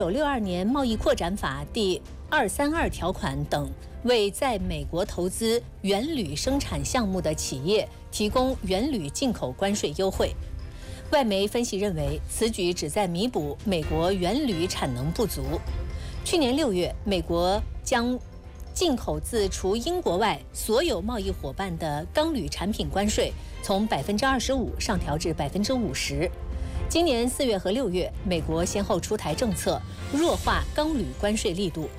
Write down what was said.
1962年贸易扩展法第232条款等，为在美国投资原铝生产项目的企业提供原铝进口关税优惠。外媒分析认为，此举旨在弥补美国原铝产能不足。去年6月，美国将进口自除英国外所有贸易伙伴的钢铝产品关税从25%上调至50%。今年4月和6月，美国先后出台政策，弱化钢铝关税力度。